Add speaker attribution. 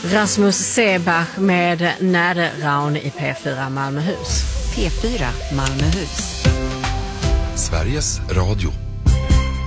Speaker 1: Rasmus Sebach med Näderraun i P4 Malmöhus.
Speaker 2: P4 Malmöhus.
Speaker 3: Sveriges Radio.